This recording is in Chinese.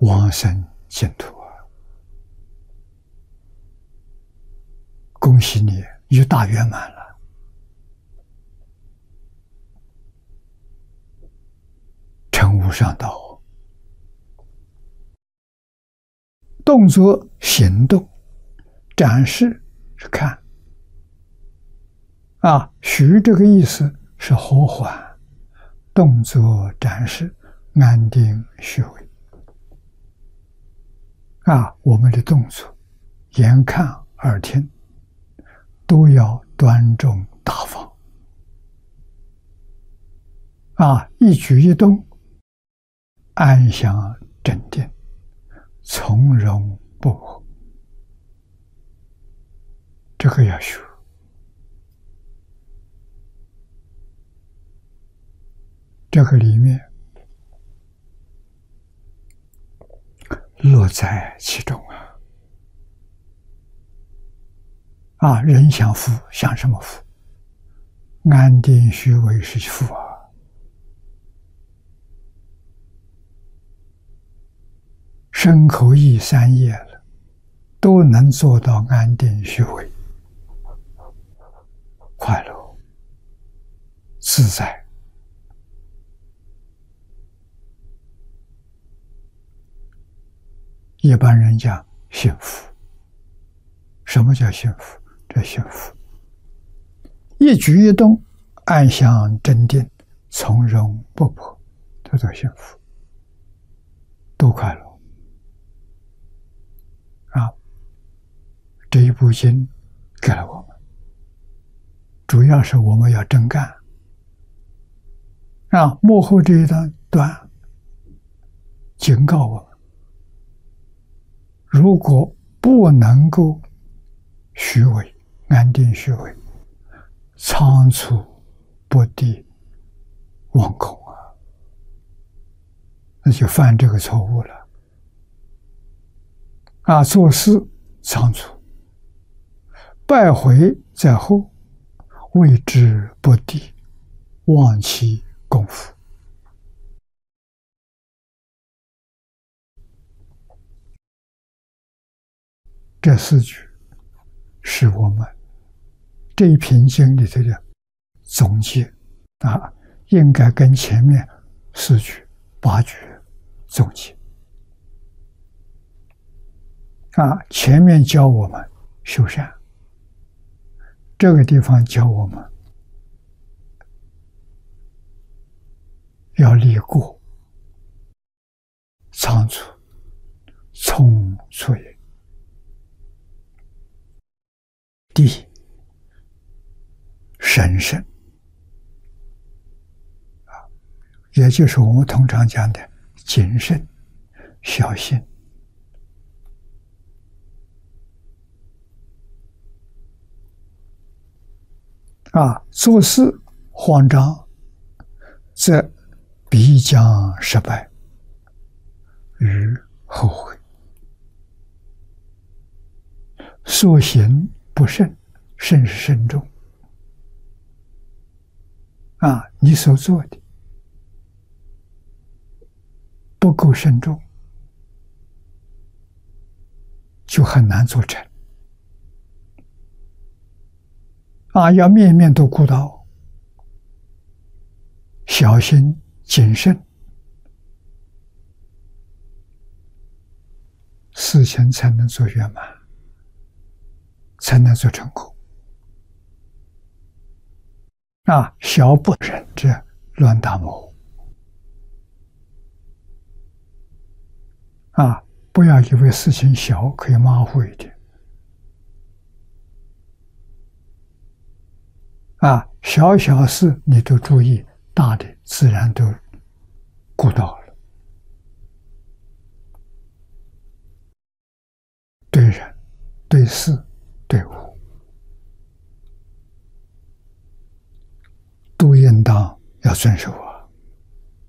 往生净土啊！恭喜你，已大圆满了。成无上道。动作、行动、展示是看。虚这个意思是和缓，动作展示安定虚伪。我们的动作，眼看耳听，都要端重大方。一举一动，安详镇定，从容不迫。这个要学。这个里面乐在其中人享福，享什么福？安定虚伪是福身口意三业了，都能做到安定虚伪，快乐自在。一般人讲幸福。什么叫幸福？这幸福，一举一动安详镇定，从容不迫，这叫幸福，多快乐这一部经给了我们，主要是我们要真干幕后这一段警告我们，如果不能够虚伪，安定虚伪，仓促不地妄恐那就犯这个错误了做事仓促，败毁在后，为之不地，忘其功夫。这四句是我们这一篇经里头的总结应该跟前面4句8句总结前面教我们修善，这个地方教我们要立过，仓促匆促也。第一，审慎也就是我们通常讲的谨慎、小心做事慌张，则必将失败与后悔；所行不慎，慎是慎重你所做的不够慎重，就很难做成要面面都顾到，小心谨慎，事情才能做圆满，才能做成功小不忍者乱大谋不要以为事情小可以马虎一点小小事你都注意，大的自然都顾到了。对人、对事、对物，都应当要遵守